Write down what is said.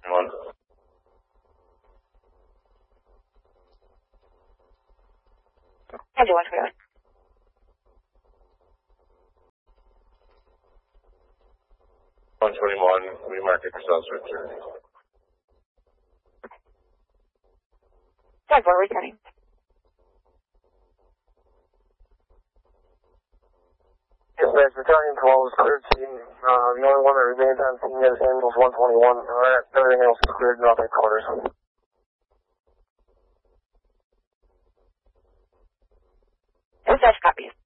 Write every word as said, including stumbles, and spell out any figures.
One. I do one for you. one twenty-one, remarket yourselves return. Sorry, we're returning. Yes, guys, battalion twelve is cleared scene. Uh, the only one that remains on scene is ambulance one twenty-one. Alright, everything else is cleared, nothing quarters. Dispatch copies.